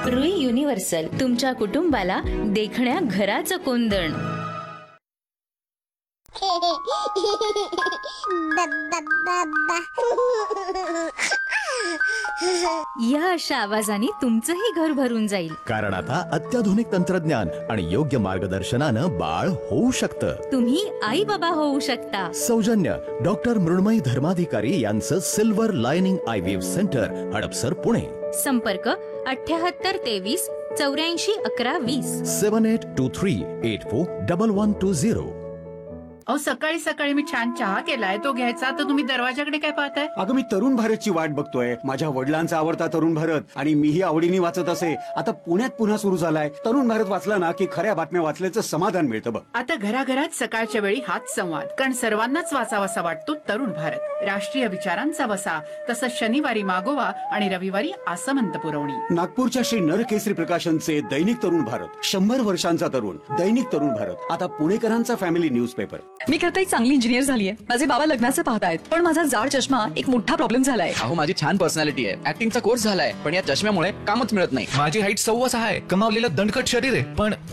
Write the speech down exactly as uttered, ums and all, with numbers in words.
Rui universal, तुमच्या कुटुंबाला देखण्या घराचं कोंदण. या अशा आवाजाने तुमचंही घर भरून जाईल. कारण आता अत्याधुनिक तंत्रज्ञान आणि योग्य मार्गदर्शनानं बाळ होऊ शकतं. तुम्ही आई बाबा होऊ शकता. सौजन्य डॉक्टर मृण्मयी धर्माधिकारी यांचं silver lining IVF centre, Hadapsar, Pune. संपर्क अठ्याहत्तर तेवीस चौऱ्याऐंशी अकरा वीस. सेवन eight to three eight four double one two zero. अहो, सकाळी सकाळी मी छान चहा केलाय, तो घ्यायचा तर तुम्ही दरवाजाकडे काय पाहताय? अगं, मी तरुण भारतची वाट बघतोय. माझ्या वडिलांचा आवडता तरुण भारत आणि मीही आवडीने वाचत असे. आता पुण्यात पुन्हा सुरू झालाय. तरुण भारत वाचला ना की खऱ्या बातम्या वाचल्याचं समाधान मिळतं बघ. आता घराघरात सकाळच्या वेळी हाच संवाद, कारण सर्वांनाच वाचावासा वाटतो तरुण भारत. राष्ट्रीय विचारांचा वसा, तसंच शनिवारी मागोवा आणि रविवारी आसमंत पुरवणी. नागपूरच्या श्री नरकेसरी प्रकाशनचे दैनिक तरुण भारत, शंभर वर्षांचा तरुण दैनिक तरुण भारत, आता पुणेकरांचा फॅमिली न्यूजपेपर. मी खरं तर एक चांगली इंजिनियर झालीय. माझे बाबा लग्नाचं पाहतायत, पण माझा जाड चष्मा एक मोठा प्रॉब्लेम झालाय. अहो, माझी छान पर्सनॅलिटी आहे, ऍक्टिंगचा कोर्स झालाय, पण या चष्म्यामुळे कामच मिळत नाही. माझी हाईट सव्वा सहा आहे, कमावलेलं दणकट शरीर आहे, पण